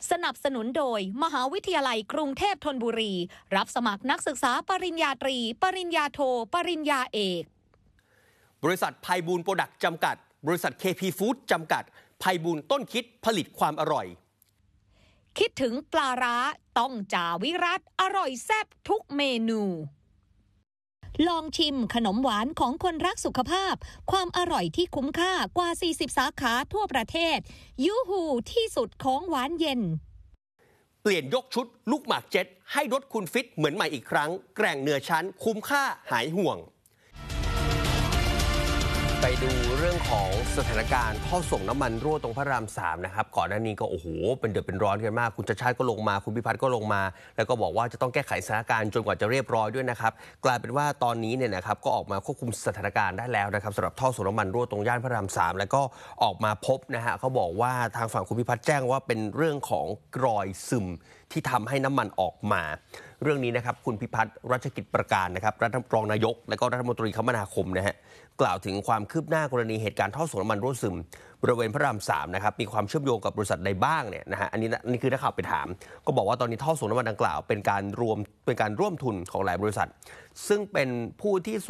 สนับสนุนโดยมหาวิทยาลัยกรุงเทพธนบุรีรับสมัครนักศึกษาปริญญาตรีปริญญาโทปริญญาเอกบริษัทไพบูลย์โปรดักต์จำกัดบริษัท KP Food จำกัดไพบูลย์ต้นคิดผลิตความอร่อยคิดถึงปลาร้าต้องจ่าวิรัตอร่อยแซ่บทุกเมนูลองชิมขนมหวานของคนรักสุขภาพความอร่อยที่คุ้มค่ากว่า40สาขาทั่วประเทศยูฮูที่สุดของหวานเย็นเปลี่ยนยกชุดลูกหมากเจ็ตให้รถคุณฟิตเหมือนใหม่อีกครั้งแกร่งเหนือชั้นคุ้มค่าหายห่วงไปดูเรื่องของสถานการณ์ท่อส่งน้ำมันรั่วตรงพระราม3นะครับก่อนหน้านี้ก็โอ้โหเป็นเดือดเป็นร้อนกันมากคุณชัชชาติก็ลงมาคุณพิพัฒน์ก็ลงมาแล้วก็บอกว่าจะต้องแก้ไขสถานการณ์จนกว่าจะเรียบร้อยด้วยนะครับกลายเป็นว่าตอนนี้เนี่ยนะครับก็ออกมาควบคุมสถานการณ์ได้แล้วนะครับสำหรับท่อส่งน้ำมันรั่วตรงย่านพระราม3แล้วก็ออกมาพบนะฮะเขาบอกว่าทางฝั่งคุณพิพัฒน์แจ้งว่าเป็นเรื่องของรอยซึมที่ทำให้น้ำมันออกมาเรื่องนี้นะครับคุณพิพัฒน์รัชกิจประการนะครับรองนายกและก็รัฐมนตรีคมนาคมนะฮะกล่าวถึงความคืบหน้ากรณีเหตุการณ์ท่อส่งน้ำมันรั่วซึมบริเวณพระราม3นะครับมีความเชื่อมโยงกับบริษัทใดบ้างเนี่ยนะฮะอันนี้คือนักข่าวไปถามก็บอกว่าตอนนี้ท่อส่งน้ำมันดังกล่าวเป็นการร่วมทุนของหลายบริษัทซึ่งเป็นผู้ที่